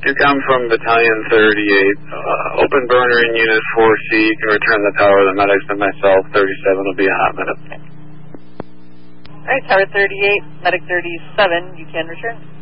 Duke, I'm from Battalion 38. Open burner in Unit 4C. You can return the tower. The medics and myself. 37 will be a hot minute. All right, Tower 38, Medic 37, you can return.